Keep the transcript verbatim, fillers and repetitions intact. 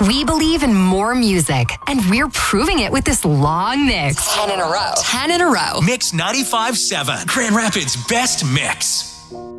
We believe in more music, and we're proving it with this long mix. Ten in a row. Ten in a row. Mix ninety-five point seven. Grand Rapids' best mix.